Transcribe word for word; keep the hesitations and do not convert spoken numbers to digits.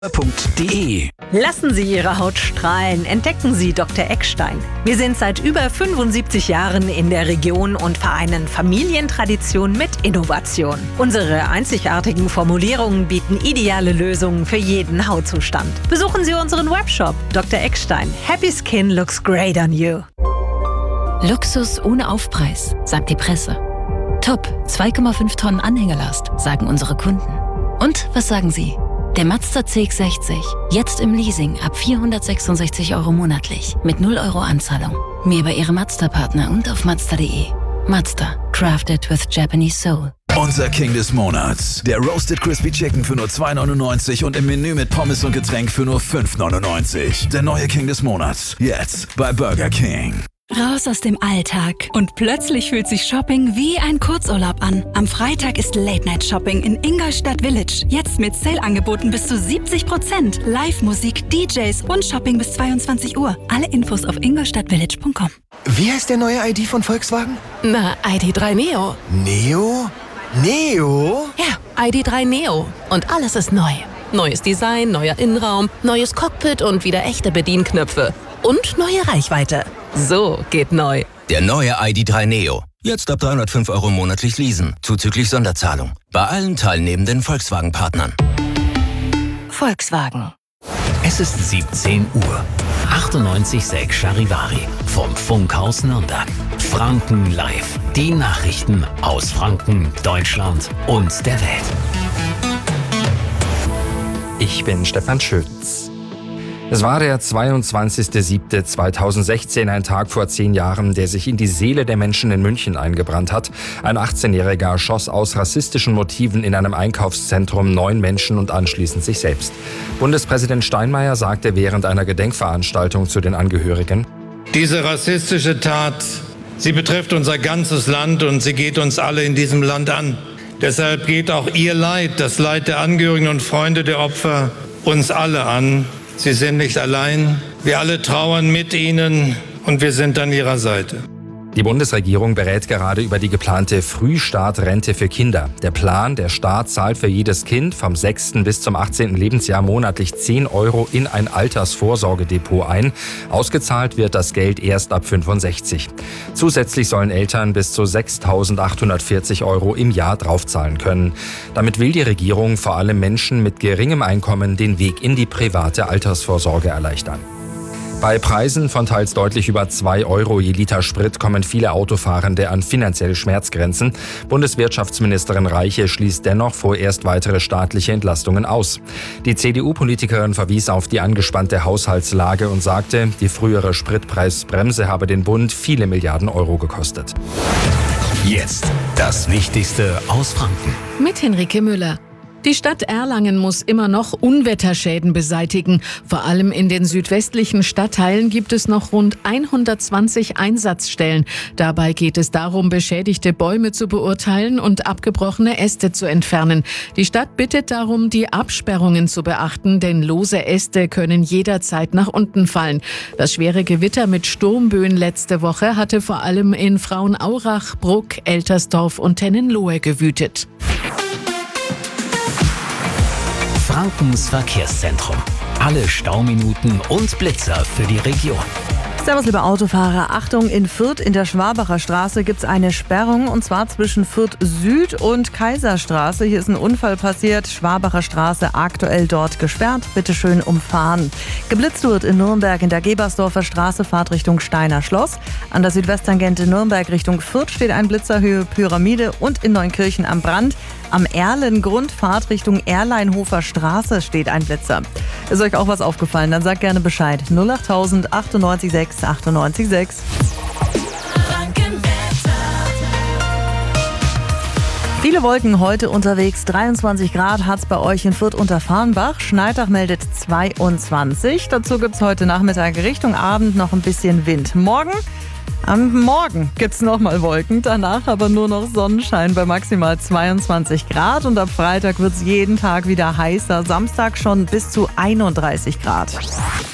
punkt de. Lassen Sie Ihre Haut strahlen, entdecken Sie Doktor Eckstein. Wir sind seit über fünfundsiebzig Jahren in der Region und vereinen Familientradition mit Innovation. Unsere einzigartigen Formulierungen bieten ideale Lösungen für jeden Hautzustand. Besuchen Sie unseren Webshop Doktor Eckstein. Happy Skin looks great on you. Luxus ohne Aufpreis, sagt die Presse. Top, zwei Komma fünf Tonnen Anhängelast, sagen unsere Kunden. Und was sagen Sie? Der Mazda C X sechzig, jetzt im Leasing ab vierhundertsechsundsechzig Euro monatlich mit null Euro Anzahlung. Mehr bei Ihrem Mazda-Partner und auf mazda punkt de. Mazda, crafted with Japanese soul. Unser King des Monats. Der Roasted Crispy Chicken für nur zwei neunundneunzig und im Menü mit Pommes und Getränk für nur fünf neunundneunzig. Der neue King des Monats. Jetzt bei Burger King. Raus aus dem Alltag und plötzlich fühlt sich Shopping wie ein Kurzurlaub an. Am Freitag ist Late-Night-Shopping in Ingolstadt Village. Jetzt mit Sale-Angeboten bis zu siebzig Prozent. Live-Musik, D Js und Shopping bis zweiundzwanzig Uhr. Alle Infos auf ingolstadtvillage punkt com. Wie heißt der neue I D von Volkswagen? Na, I D drei Neo. Neo? Neo? Ja, I D drei Neo. Und alles ist neu. Neues Design, neuer Innenraum, neues Cockpit und wieder echte Bedienknöpfe. Und neue Reichweite. So geht neu. Der neue I D drei Neo. Jetzt ab dreihundertfünf Euro monatlich leasen, zuzüglich Sonderzahlung. Bei allen teilnehmenden Volkswagen-Partnern. Volkswagen. Es ist siebzehn Uhr. achtundneunzig Komma sechs Charivari vom Funkhaus Nürnberg. Franken live. Die Nachrichten aus Franken, Deutschland und der Welt. Ich bin Stefan Schütz. Es war der zweiundzwanzigster siebter zweitausendsechzehn, ein Tag vor zehn Jahren, der sich in die Seele der Menschen in München eingebrannt hat. Ein achtzehnjähriger schoss aus rassistischen Motiven in einem Einkaufszentrum neun Menschen und anschließend sich selbst. Bundespräsident Steinmeier sagte während einer Gedenkveranstaltung zu den Angehörigen: Diese rassistische Tat, sie betrifft unser ganzes Land und sie geht uns alle in diesem Land an. Deshalb geht auch Ihr Leid, das Leid der Angehörigen und Freunde der Opfer, uns alle an. Sie sind nicht allein. Wir alle trauern mit Ihnen und wir sind an Ihrer Seite. Die Bundesregierung berät gerade über die geplante Frühstartrente für Kinder. Der Plan, der Staat zahlt für jedes Kind vom sechsten bis zum achtzehnten Lebensjahr monatlich zehn Euro in ein Altersvorsorgedepot ein. Ausgezahlt wird das Geld erst ab fünfundsechzig. Zusätzlich sollen Eltern bis zu sechstausendachthundertvierzig Euro im Jahr draufzahlen können. Damit will die Regierung vor allem Menschen mit geringem Einkommen den Weg in die private Altersvorsorge erleichtern. Bei Preisen von teils deutlich über zwei Euro je Liter Sprit kommen viele Autofahrende an finanzielle Schmerzgrenzen. Bundeswirtschaftsministerin Reiche schließt dennoch vorerst weitere staatliche Entlastungen aus. Die C D U-Politikerin verwies auf die angespannte Haushaltslage und sagte, die frühere Spritpreisbremse habe den Bund viele Milliarden Euro gekostet. Jetzt das Wichtigste aus Franken. Mit Henrike Müller. Die Stadt Erlangen muss immer noch Unwetterschäden beseitigen. Vor allem in den südwestlichen Stadtteilen gibt es noch rund hundertzwanzig Einsatzstellen. Dabei geht es darum, beschädigte Bäume zu beurteilen und abgebrochene Äste zu entfernen. Die Stadt bittet darum, die Absperrungen zu beachten, denn lose Äste können jederzeit nach unten fallen. Das schwere Gewitter mit Sturmböen letzte Woche hatte vor allem in Frauenaurach, Bruck, Eltersdorf und Tennenlohe gewütet. Frankens Verkehrszentrum. Alle Stauminuten und Blitzer für die Region. Servus, liebe Autofahrer. Achtung, in Fürth in der Schwabacher Straße gibt es eine Sperrung, und zwar zwischen Fürth Süd und Kaiserstraße. Hier ist ein Unfall passiert. Schwabacher Straße aktuell dort gesperrt. Bitte schön umfahren. Geblitzt wird in Nürnberg in der Gebersdorfer Straße, Fahrt Richtung Steiner Schloss. An der Südwesttangente Nürnberg Richtung Fürth steht ein Blitzer Höhe Pyramide, und in Neunkirchen am Brand am Erlengrund, Fahrt Richtung Erleinhofer Straße steht ein Blitzer. Ist euch auch was aufgefallen? Dann sagt gerne Bescheid. null acht tausend achtundneunzig sechs achtundneunzig sechs. Viele Wolken heute unterwegs. dreiundzwanzig Grad hat es bei euch in Fürth unter Farnbach. Schneidach meldet zweiundzwanzig. Dazu gibt es heute Nachmittag Richtung Abend noch ein bisschen Wind. Morgen Am Morgen gibt es nochmal Wolken, danach aber nur noch Sonnenschein bei maximal zweiundzwanzig Grad. Und ab Freitag wird es jeden Tag wieder heißer, Samstag schon bis zu einunddreißig Grad.